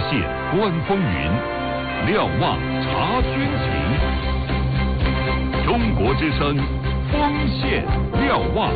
线观风云，瞭望察军情。中国之声，锋线瞭望。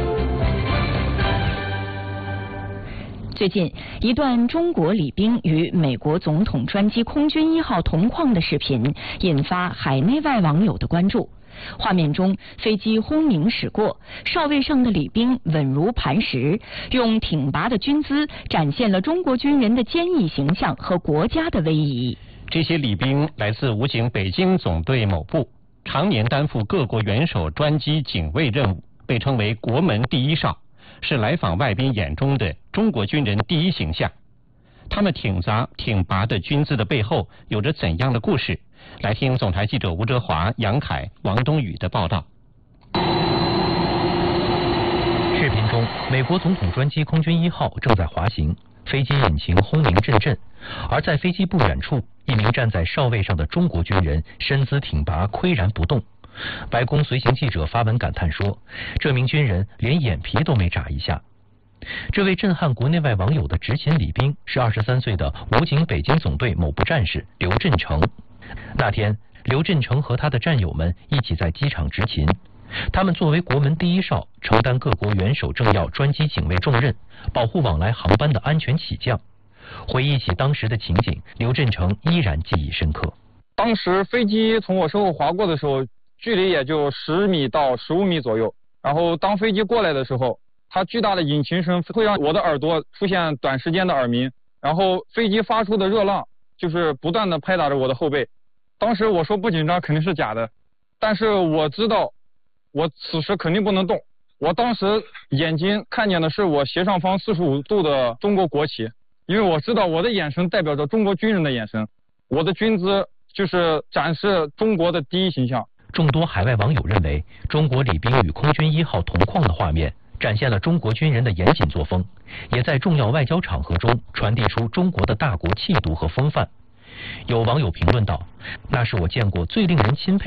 最近，一段中国礼兵与美国总统专机空军1号同框的视频引发海内外网友的关注。画面中，飞机轰鸣驶过，哨位上的礼兵稳如磐石，用挺拔的军姿展现了中国军人的坚毅形象和国家的威仪。 这些礼兵来自武警北京总队某部，常年担负各国元首专机警卫任务，被称为国门第一哨，是来访外宾眼中的中国军人第一形象。他们挺拔的军姿的背后有着怎样的故事？来听总台记者吴哲华、杨凯、王东宇的报道。 视频中，美国总统专机空军1号正在滑行，飞机引擎轰鸣阵阵，而在飞机不远处，一名站在哨位上的中国军人身姿挺拔，岿然不动。白宫随行记者发文感叹说，这名军人连眼皮都没眨一下。这位震撼国内外网友的执勤礼兵是23岁的武警北京总队某部战士刘振成。那天，刘振成和他的战友们一起在机场执勤，他们作为国门第一哨，承担各国元首政要专机警卫重任，保护往来航班的安全起降。回忆起当时的情景，刘振成依然记忆深刻。 当时飞机从我身后划过的时候，距离也就10米到15米左右，然后当飞机过来的时候，它巨大的引擎声会让我的耳朵出现短时间的耳鸣，然后飞机发出的热浪就是不断的拍打着我的后背。当时我说不紧张肯定是假的，但是我知道我此时肯定不能动。我当时眼睛看见的是我斜上方45度的中国国旗，因为我知道我的眼神代表着中国军人的眼神，我的军姿就是展示中国的第一形象。 众多海外网友认为，中国礼兵与空军1号同框的画面展现了中国军人的严谨作风，也在重要外交场合中传递出中国的大国气度和风范。有网友评论道：“那是我见过最令人钦佩